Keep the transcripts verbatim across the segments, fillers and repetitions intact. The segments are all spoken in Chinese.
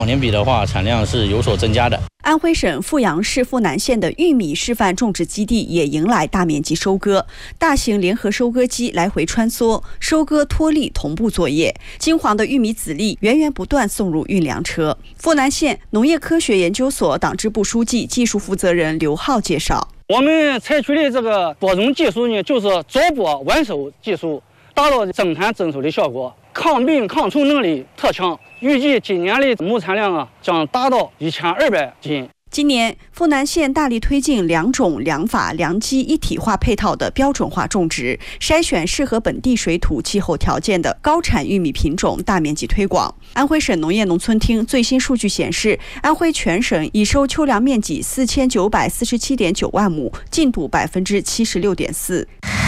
往年比的话，产量是有所增加的。 安徽省阜阳市阜南县的玉米示范种植基地也迎来大面积收割，大型联合收割机来回穿梭，收割脱粒同步作业，金黄的玉米籽粒源源不断送入运粮车。阜南县农业科学研究所党支部书记、技术负责人刘浩介绍， 我们采取的这个播种技术呢，就是早播晚收技术，达到增产增收的效果，抗病抗虫能力特强。预计今年的亩产量啊将达到一千二百斤。 今年，阜南县大力推进良种、良法、良基一体化配套的标准化种植，筛选适合本地水土气候条件的高产玉米品种，大面积推广。安徽省农业农村厅最新数据显示，安徽全省已收秋粮面积四千九百四十七点九万亩，进度百分之七十六点四。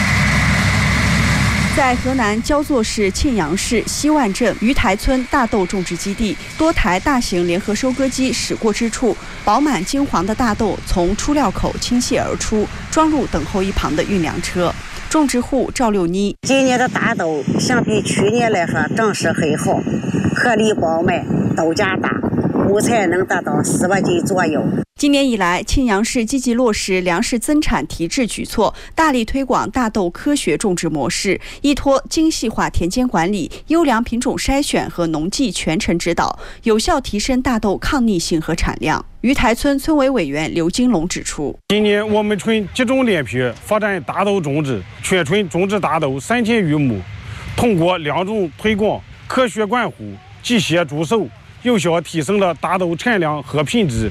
在河南焦作市沁阳市西万镇鱼台村大豆种植基地，多台大型联合收割机驶过之处，饱满金黄的大豆从出料口倾泻而出，装入等候一旁的运粮车。种植户赵六妮： 今年的大豆相比去年来说长势很好，颗粒饱满，豆荚大，亩产能达到四万斤左右。 今年以来，沁阳市积极落实粮食增产提质举措，大力推广大豆科学种植模式，依托精细化田间管理、优良品种筛选和农技全程指导，有效提升大豆抗逆性和产量。鱼台村村委委员刘金龙指出， 今年我们村集中连批发展大豆种植，全村种植大豆三千余亩，通过两种推广、科学管护、机械助手，有效提升了大豆产量和品质。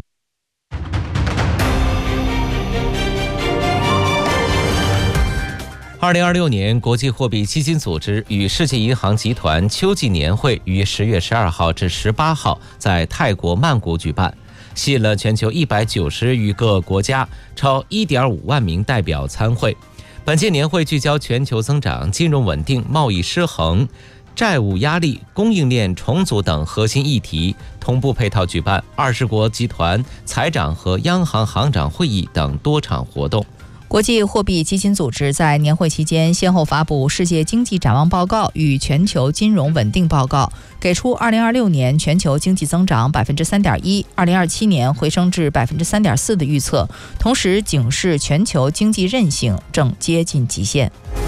二零二六年国际货币基金组织与世界银行集团秋季年会于十月十二号至十八号在泰国曼谷举办，吸引了全球一百九十余个国家超一点五万名代表参会。本届年会聚焦全球增长、金融稳定、贸易失衡、债务压力、供应链重组等核心议题，同步配套举办二十国集团财长和央行行长会议等多场活动。 国际货币基金组织在年会期间先后发布世界经济展望报告与全球金融稳定报告，给出二零二六年全球经济增长百分之三点一，二零二七年回升至百分之三点四的预测，同时警示全球经济韧性正接近极限。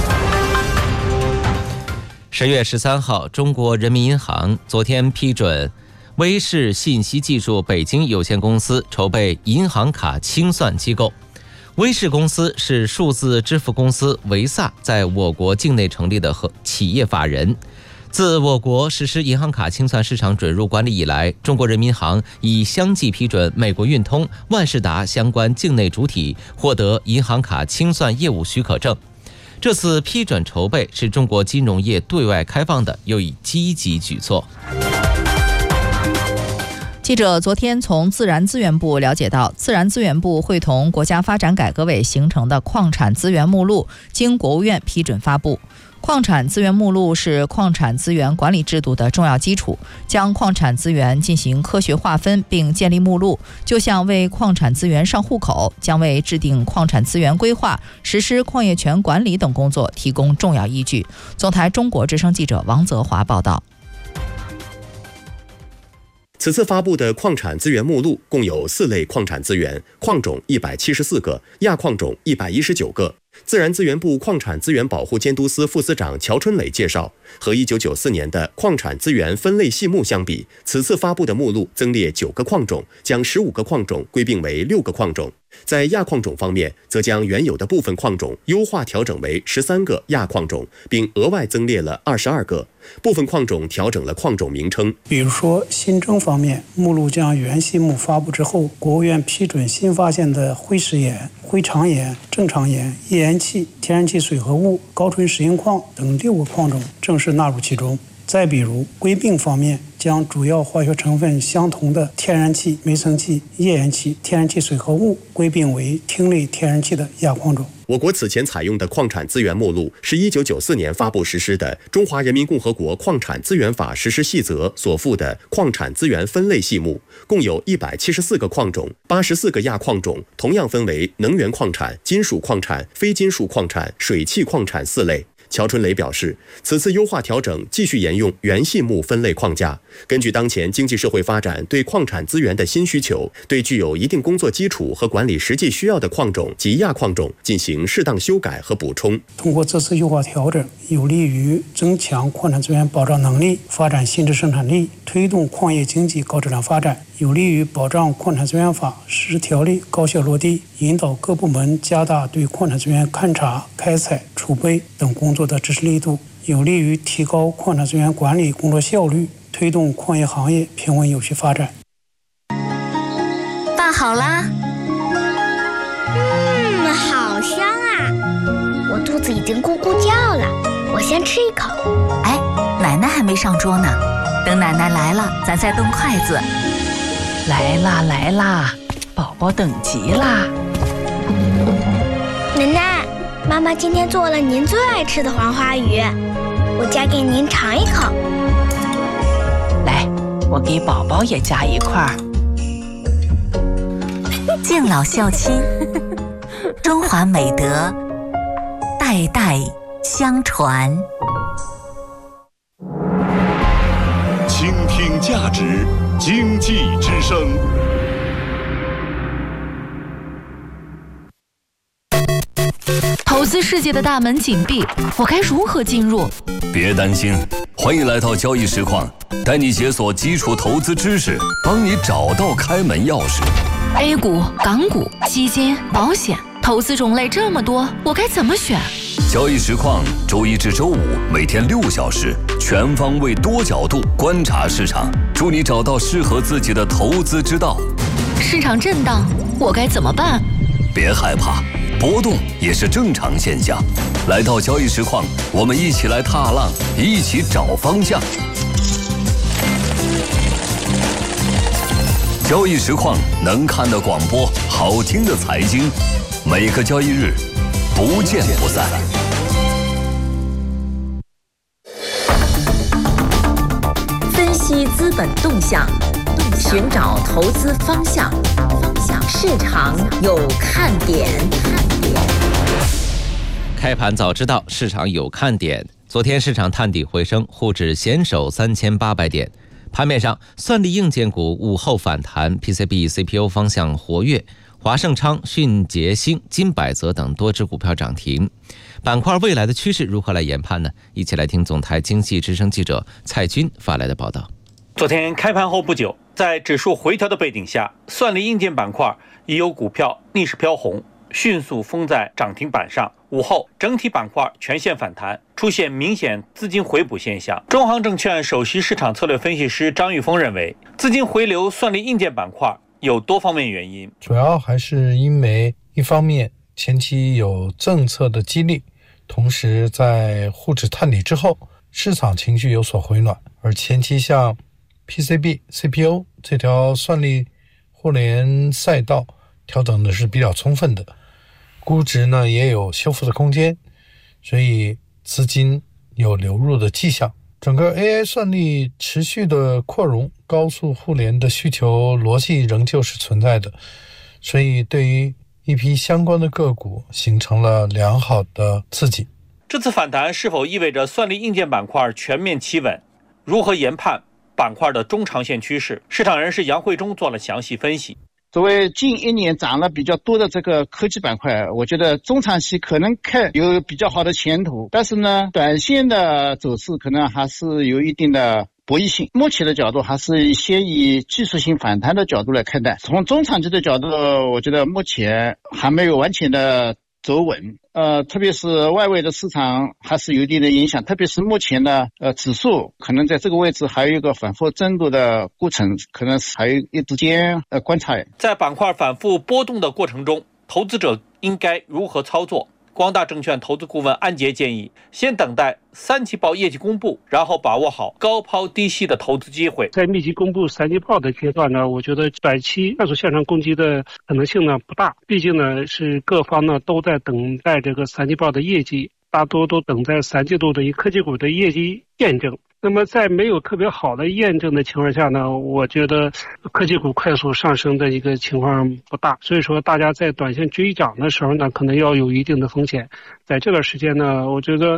十月十三号，中国人民银行昨天批准威视信息技术北京有限公司筹备银行卡清算机构。威视公司是数字支付公司维萨在我国境内成立的和企业法人。自我国实施银行卡清算市场准入管理以来，中国人民银行已相继批准美国运通、万事达相关境内主体获得银行卡清算业务许可证。这次批准筹备是中国金融业对外开放的又一积极举措。 记者昨天从自然资源部了解到，自然资源部会同国家发展改革委形成的矿产资源目录经国务院批准发布。矿产资源目录是矿产资源管理制度的重要基础，将矿产资源进行科学划分并建立目录，就像为矿产资源上户口，将为制定矿产资源规划、实施矿业权管理等工作提供重要依据。总台中国之声记者王泽华报道。 此次发布的矿产资源目录共有四类矿产资源，矿种一百七十四个，亚矿种一百一十九个。自然资源部矿产资源保护监督司副司长乔春磊介绍，和一九九四年的矿产资源分类细目相比，此次发布的目录增列九个矿种，将十五个矿种归并为六个矿种。在亚矿种方面，则将原有的部分矿种优化调整为十三个亚矿种，并额外增列了二十二个。部分矿种调整了矿种名称， 比如说新增方面，目录将原细目发布之后，国务院批准新发现的灰石岩、灰长岩、正常岩、页岩气、天然气水合物、高纯石英矿等六个矿种正式纳入其中。再比如归并方面，将主要化学成分相同的天然气、煤层气、页岩气、天然气水合物归并为烃类天然气的亚矿种。 我国此前采用的矿产资源目录是一九九四年发布实施的《中华人民共和国矿产资源法实施细则》所附的矿产资源分类细目，共有一百七十四个矿种，八十四个亚矿种，同样分为能源矿产、金属矿产、非金属矿产、水汽矿产四类。 乔春雷表示，此次优化调整继续沿用原细目分类框架，根据当前经济社会发展对矿产资源的新需求，对具有一定工作基础和管理实际需要的矿种及亚矿种进行适当修改和补充。 通过这次优化调整，有利于增强矿产资源保障能力，发展新质生产力，推动矿业经济高质量发展，有利于保障矿产资源法实施条例高效落地，引导各部门加大对矿产资源勘查、开采、储备等工作的支持力度，有利于提高矿产资源管理工作效率，推动矿业行业平稳有序发展。 饭好啦。 嗯，好香啊！我肚子已经咕咕叫了，我先吃一口。 哎，奶奶还没上桌呢，等奶奶来了，咱再动筷子。 来啦来啦，宝宝等急啦！ 奶奶，妈妈今天做了您最爱吃的黄花鱼，我夹给您尝一口。 来，我给宝宝也夹一块。 敬老孝亲，中华美德代代相传。 倾听价值，经济之声。 投资世界的大门紧闭，我该如何进入？ 别担心，欢迎来到交易实况，带你解锁基础投资知识，帮你找到开门钥匙。 A 股、港股、基金、保险，投资种类这么多，我该怎么选？ 交易实况，周一至周五每天六小时，全方位多角度观察市场，助你找到适合自己的投资之道。 市场震荡，我该怎么办？ 别害怕，波动也是正常现象。来到交易实况，我们一起来踏浪，一起找方向。交易实况能看的广播，好听的财经，每个交易日不见不散。 分析资本动向，寻找投资方向，市场有看点。 开盘早知道，市场有看点。昨天市场探底回升，沪指险守三千八百点。盘面上，算力硬件股午后反弹 ，P C B、C P U 方向活跃，华盛昌、迅捷星、金百泽等多只股票涨停。板块未来的趋势如何来研判呢？一起来听总台经济之声记者蔡军发来的报道。 昨天开盘后不久，在指数回调的背景下，算力硬件板块已有股票逆势飘红，迅速封在涨停板上。午后，整体板块全线反弹，出现明显资金回补现象。中航证券首席市场策略分析师张玉峰认为，资金回流算力硬件板块有多方面原因， 主要还是因为一方面前期有政策的激励，同时在沪指探底之后，市场情绪有所回暖，而前期像 P C B、C P U 这条算力互联赛道调整的是比较充分的，估值呢也有修复的空间，所以资金有流入的迹象。整个 A I 算力持续的扩容，高速互联的需求逻辑仍旧是存在的，所以对于一批相关的个股形成了良好的刺激。 这次反弹是否意味着算力硬件板块全面企稳？如何研判板块的中长线趋势？市场人士杨慧忠做了详细分析。 作为近一年涨了比较多的这个科技板块，我觉得中长期可能看有比较好的前途，但是呢，短线的走势可能还是有一定的博弈性。目前的角度还是先以技术性反弹的角度来看待，从中长期的角度，我觉得目前还没有完全的走稳，呃，特别是外围的市场还是有一定的影响，特别是目前的呃指数可能在这个位置还有一个反复震动的过程，可能还有一时间呃观察。 在板块反复波动的过程中，投资者应该如何操作？光大证券投资顾问安杰建议，先等待三季报业绩公布，然后把握好高抛低吸的投资机会。 在密集公布三季报的阶段呢，我觉得短期快速向上攻击的可能性呢不大，毕竟呢是各方呢都在等待这个三季报的业绩，大多都等在三季度的一科技股的业绩验证。那么在没有特别好的验证的情况下呢，我觉得科技股快速上升的一个情况不大，所以说大家在短线追涨的时候呢，可能要有一定的风险。在这段时间呢，我觉得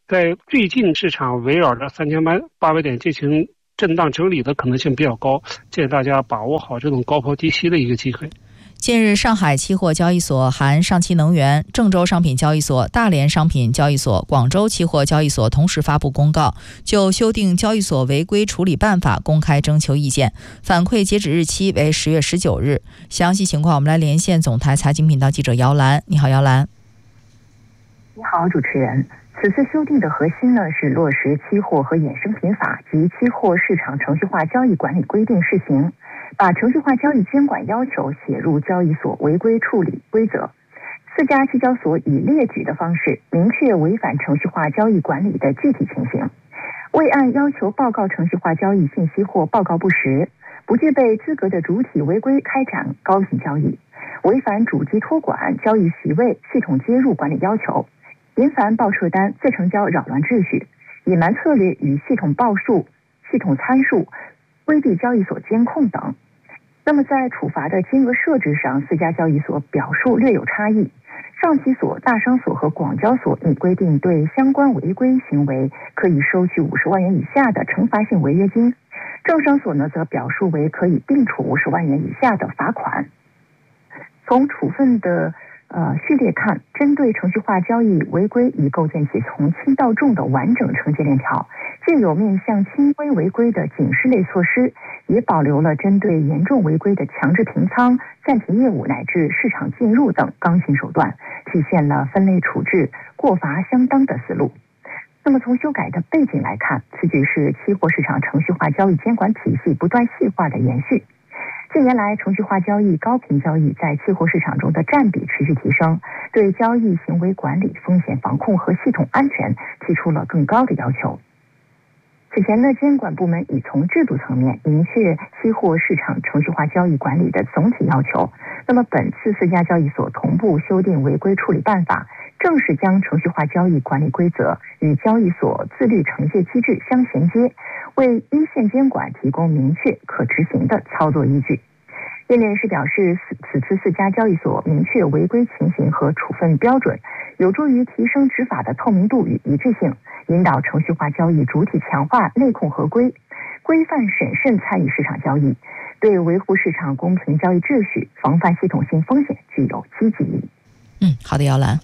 在最近市场围绕着三千八百点进行震荡整理的可能性比较高，建议大家把握好这种高抛低吸的一个机会。 近日，上海期货交易所、含上汽能源、郑州商品交易所、大连商品交易所、广州期货交易所同时发布公告，就修订交易所违规处理办法公开征求意见，反馈截止日期为十月十九日。详细情况，我们来连线总台财经频道记者姚兰。你好，姚兰。 你好，主持人。此次修订的核心呢是落实期货和衍生品法及期货市场程序化交易管理规定试行，把程序化交易监管要求写入交易所违规处理规则。四家期交所以列举的方式明确违反程序化交易管理的具体情形，未按要求报告程序化交易信息或报告不实，不具备资格的主体违规开展高频交易，违反主机托管、交易席位、系统接入管理要求，频繁报撤单、自成交扰乱秩序，隐瞒策略与系统报数、系统参数，规避交易所监控等。那么在处罚的金额设置上，四家交易所表述略有差异。上期所、大商所和广交所拟规定对相关违规行为可以收取五十万元以下的惩罚性违约金，政商所呢则表述为可以并处五十万元以下的罚款。从处分的呃，序列看，针对程序化交易违规已构建起从轻到重的完整惩戒链条，既有面向轻微违规的警示类措施，也保留了针对严重违规的强制平仓、暂停业务乃至市场进入等刚性手段，体现了分类处置、过罚相当的思路。那么从修改的背景来看，此举是期货市场程序化交易监管体系不断细化的延续。近年来，程序化交易、高频交易在期货市场中的占比持续提升，对交易行为管理、风险防控和系统安全提出了更高的要求。此前呢，监管部门已从制度层面明确期货市场程序化交易管理的总体要求。那么本次四家交易所同步修订违规处理办法，正是将程序化交易管理规则与交易所自律惩戒机制相衔接，为一线监管提供明确可执行的操作依据。业内人士表示，此次四家交易所明确违规情形和处分标准，有助于提升执法的透明度与一致性，引导程序化交易主体强化内控合规，规范审慎参与市场交易，对维护市场公平交易秩序、防范系统性风险具有积极意义。 嗯，好的，姚兰。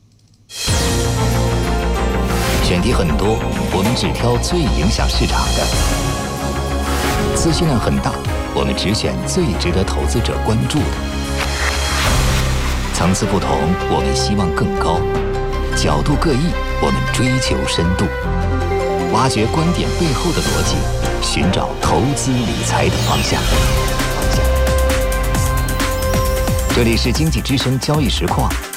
选题很多，我们只挑最影响市场的；资讯量很大，我们只选最值得投资者关注的。层次不同，我们希望更高；角度各异，我们追求深度。挖掘观点背后的逻辑，寻找投资理财的方向。这里是经济之声交易实况。